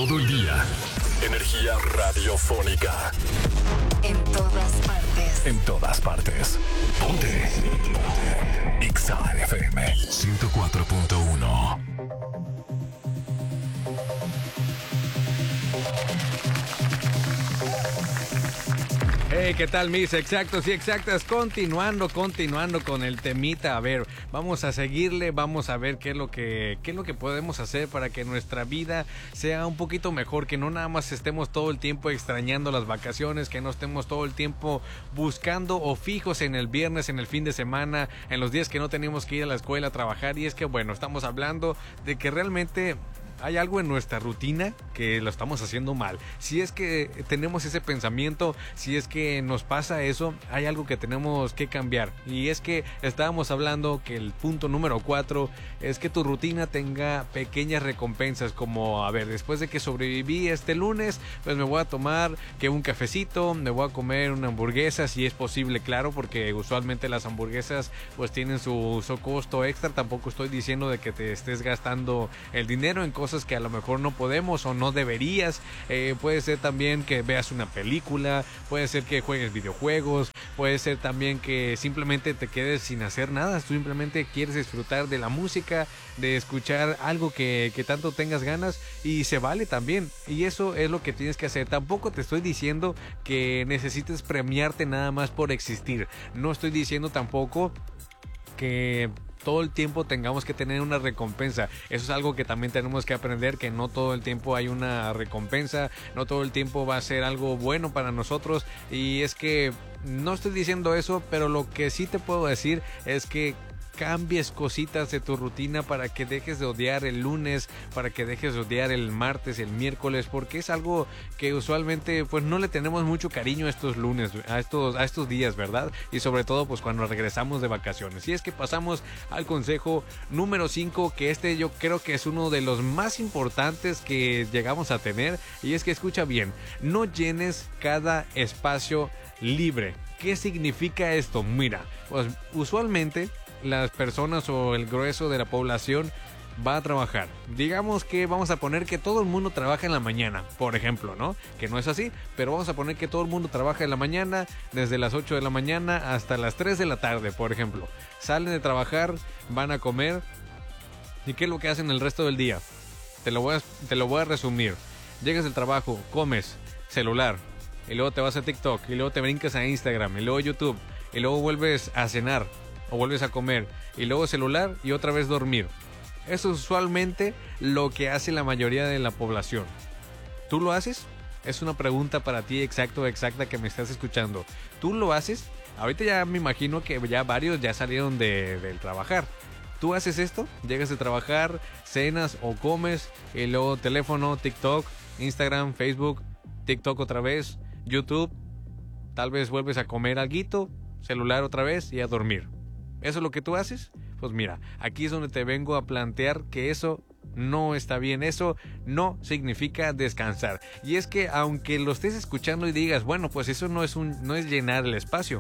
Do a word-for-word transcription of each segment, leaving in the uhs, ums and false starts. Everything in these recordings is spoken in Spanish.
todo el día. Energía radiofónica. En todas partes. En todas partes. Ponte. Ponte. Exa F M ciento cuatro punto uno. Hey, ¿qué tal mis exactos y exactas? Continuando, continuando con el temita. A ver, vamos a seguirle, vamos a ver qué es lo que, qué es lo que podemos hacer para que nuestra vida sea un poquito mejor, que no nada más estemos todo el tiempo extrañando las vacaciones, que no estemos todo el tiempo buscando o fijos en el viernes, en el fin de semana, en los días que no tenemos que ir a la escuela a trabajar. Y es que bueno, estamos hablando de que realmente hay algo en nuestra rutina que lo estamos haciendo mal. Si es que tenemos ese pensamiento, si es que nos pasa eso, hay algo que tenemos que cambiar. Y es que estábamos hablando que el punto número cuatro es que tu rutina tenga pequeñas recompensas, como, a ver, después de que sobreviví este lunes, pues me voy a tomar que un cafecito, me voy a comer una hamburguesa, si es posible, claro, porque usualmente las hamburguesas pues tienen su, su costo extra. Tampoco estoy diciendo de que te estés gastando el dinero en cosas que a lo mejor no podemos o no deberías. Eh, puede ser también que veas una película, puede ser que juegues videojuegos, puede ser también que simplemente te quedes sin hacer nada, simplemente quieres disfrutar de la música, de escuchar algo que, que tanto tengas ganas, y se vale también, y eso es lo que tienes que hacer. Tampoco te estoy diciendo que necesites premiarte nada más por existir, no estoy diciendo tampoco que todo el tiempo tengamos que tener una recompensa. Eso es algo que también tenemos que aprender, que no todo el tiempo hay una recompensa, no todo el tiempo va a ser algo bueno para nosotros. Y es que no estoy diciendo eso, pero lo que sí te puedo decir es que cambies cositas de tu rutina para que dejes de odiar el lunes, para que dejes de odiar el martes, el miércoles, porque es algo que usualmente pues no le tenemos mucho cariño a estos lunes, a estos, a estos días, ¿verdad? Y sobre todo pues cuando regresamos de vacaciones. Y es que pasamos al consejo número cinco, que este yo creo que es uno de los más importantes que llegamos a tener, y es que escucha bien, no llenes cada espacio libre. ¿Qué significa esto? Mira, pues usualmente las personas o el grueso de la población va a trabajar. Digamos que vamos a poner que todo el mundo trabaja en la mañana, por ejemplo, ¿no? Que no es así, pero vamos a poner que todo el mundo trabaja en la mañana, desde las ocho de la mañana hasta las tres de la tarde, por ejemplo. Salen de trabajar, van a comer, ¿y qué es lo que hacen el resto del día? Te lo voy a, te lo voy a resumir. Llegas del trabajo, comes, celular, y luego te vas a TikTok, y luego te brincas a Instagram, y luego YouTube, y luego vuelves a cenar, o vuelves a comer, y luego celular, y otra vez dormir. Eso es usualmente lo que hace la mayoría de la población. ¿Tú lo haces? Es una pregunta para ti exacto o exacta que me estás escuchando. ¿Tú lo haces? Ahorita ya me imagino que ya varios ya salieron de, del trabajar. ¿Tú haces esto? Llegas de trabajar, cenas o comes, y luego teléfono, TikTok, Instagram, Facebook, TikTok otra vez, YouTube, tal vez vuelves a comer alguito, celular otra vez y a dormir. ¿Eso es lo que tú haces? Pues mira, aquí es donde te vengo a plantear que eso no está bien, eso no significa descansar. Y es que aunque lo estés escuchando y digas, bueno, pues eso no es un, no es llenar el espacio.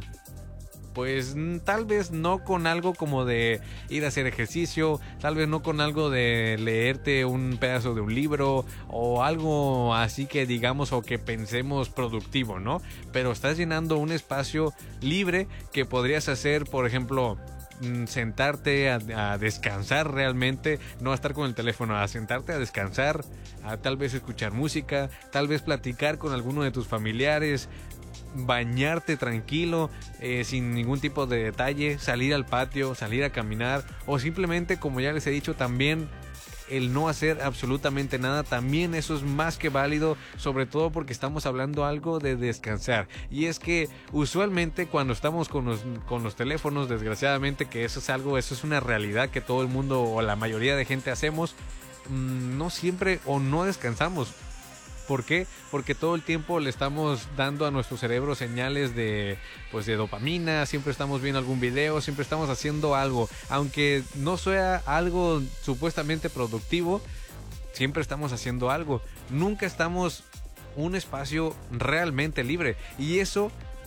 Pues tal vez no con algo como de ir a hacer ejercicio, tal vez no con algo de leerte un pedazo de un libro o algo así que digamos o que pensemos productivo, ¿no? Pero estás llenando un espacio libre que podrías hacer, por ejemplo, sentarte a, a descansar realmente, no a estar con el teléfono, a sentarte a descansar, a tal vez escuchar música, tal vez platicar con alguno de tus familiares, bañarte tranquilo, eh, sin ningún tipo de detalle, salir al patio, salir a caminar, o simplemente, como ya les he dicho, también el no hacer absolutamente nada. También eso es más que válido, sobre todo porque estamos hablando algo de descansar. Y es que usualmente cuando estamos con los, con los teléfonos, desgraciadamente que eso es algo, eso es una realidad que todo el mundo o la mayoría de gente hacemos, mmm, no siempre o no descansamos. ¿Por qué? Porque todo el tiempo le estamos dando a nuestro cerebro señales de, pues, de dopamina, siempre estamos viendo algún video, siempre estamos haciendo algo. Aunque no sea algo supuestamente productivo, siempre estamos haciendo algo. Nunca estamos un espacio realmente libre. Y eso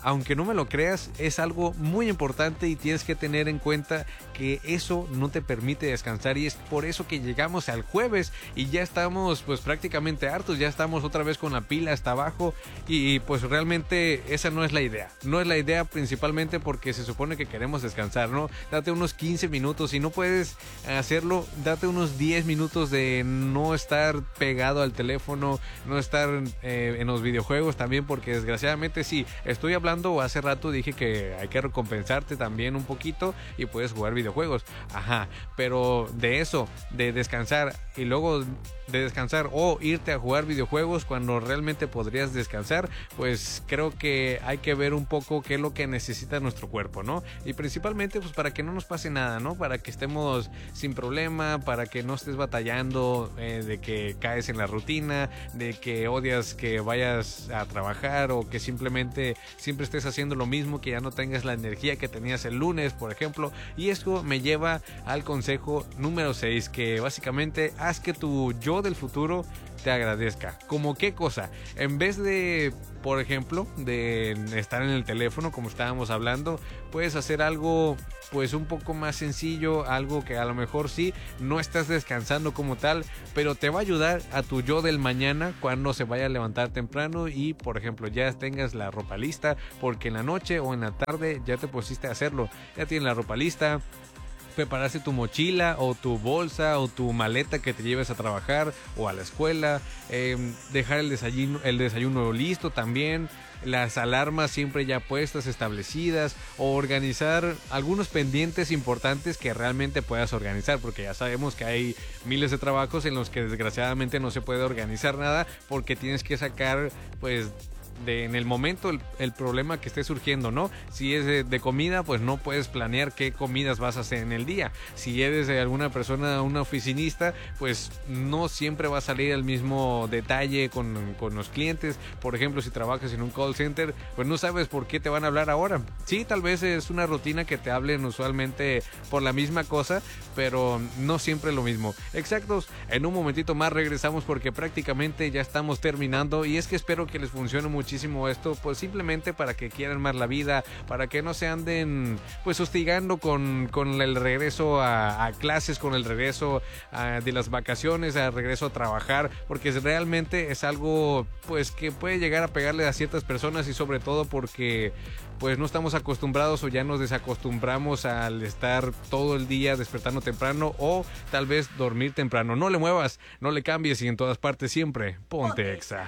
aunque no me lo creas, es algo muy importante y tienes que tener en cuenta que eso no te permite descansar, y es por eso que llegamos al jueves y ya estamos pues prácticamente hartos, ya estamos otra vez con la pila hasta abajo, y pues realmente esa no es la idea, no es la idea principalmente porque se supone que queremos descansar, ¿no? Date unos quince minutos, si no puedes hacerlo, date unos diez minutos de no estar pegado al teléfono, no estar eh, en los videojuegos también, porque desgraciadamente sí, estoy hablando, hace rato dije que hay que recompensarte también un poquito y puedes jugar videojuegos, ajá, pero de eso, de descansar y luego de descansar o irte a jugar videojuegos cuando realmente podrías descansar, pues creo que hay que ver un poco qué es lo que necesita nuestro cuerpo, ¿no? Y principalmente pues para que no nos pase nada, ¿no? Para que estemos sin problema, para que no estés batallando eh, de que caes en la rutina, de que odias que vayas a trabajar o que simplemente siempre estés haciendo lo mismo, que ya no tengas la energía que tenías el lunes, por ejemplo. Y esto me lleva al consejo número seis, que básicamente haz que tu yo del futuro te agradezca. ¿Cómo qué cosa? En vez de, por ejemplo, de estar en el teléfono como estábamos hablando, puedes hacer algo pues un poco más sencillo, algo que a lo mejor sí, no estás descansando como tal, pero te va a ayudar a tu yo del mañana cuando se vaya a levantar temprano y, por ejemplo, ya tengas la ropa lista, porque en la noche o en la tarde ya te pusiste a hacerlo, ya tienes la ropa lista, preparaste tu mochila o tu bolsa o tu maleta que te lleves a trabajar o a la escuela, eh, dejar el desayuno, el desayuno listo también, las alarmas siempre ya puestas, establecidas, o organizar algunos pendientes importantes que realmente puedas organizar, porque ya sabemos que hay miles de trabajos en los que desgraciadamente no se puede organizar nada porque tienes que sacar pues de en el momento el, el problema que esté surgiendo, ¿no? Si es de, de comida, pues no puedes planear qué comidas vas a hacer en el día. Si eres de alguna persona, una oficinista, pues no siempre va a salir el mismo detalle con, con los clientes. Por ejemplo, si trabajas en un call center, pues no sabes por qué te van a hablar ahora. Sí, tal vez es una rutina que te hablen usualmente por la misma cosa, pero no siempre lo mismo. Exactos, en un momentito más regresamos porque prácticamente ya estamos terminando, y es que espero que les funcione mucho muchísimo esto, pues simplemente para que quieran más la vida, para que no se anden pues hostigando con, con el regreso a, a clases, con el regreso a, de las vacaciones, al regreso a trabajar, porque realmente es algo pues que puede llegar a pegarle a ciertas personas, y sobre todo porque pues no estamos acostumbrados o ya nos desacostumbramos al estar todo el día despertando temprano o tal vez dormir temprano. No le muevas, no le cambies, y en todas partes siempre ponte Exa.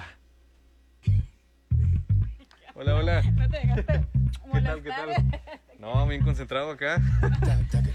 Hola, hola. ¿Qué tal, qué tal? No, bien concentrado acá.